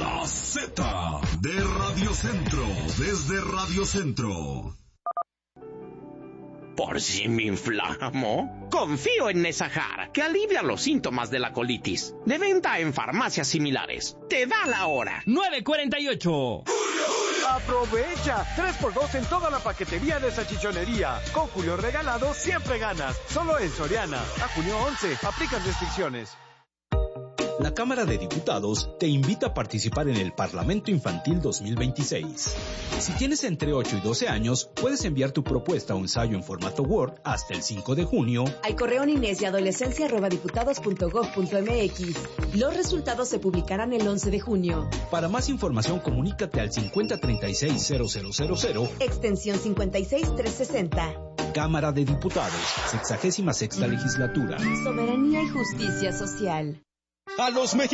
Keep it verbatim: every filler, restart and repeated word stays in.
La Z de Radio Centro, desde Radio Centro. ¿Por si me inflamo? Confío en Nesajar, que alivia los síntomas de la colitis. De venta en farmacias similares. Te da la hora. nueve cuarenta y ocho. ¡Aprovecha! tres por dos en toda la paquetería de salchichonería. Con Julio regalado siempre ganas. Solo en Soriana. A junio once. Aplican restricciones. La Cámara de Diputados te invita a participar en el Parlamento Infantil dos mil veintiséis. Si tienes entre ocho y doce años, puedes enviar tu propuesta o ensayo en formato Word hasta el cinco de junio al correo ninesyadolescencia arroba diputados punto gob punto mx. Los resultados se publicarán el once de junio. Para más información, comunícate al cincuenta treinta y seis cero cero cero cero, extensión cincuenta y seis trescientos sesenta. Cámara de Diputados, sexagésima sexta legislatura. Soberanía y justicia social. A los mexicanos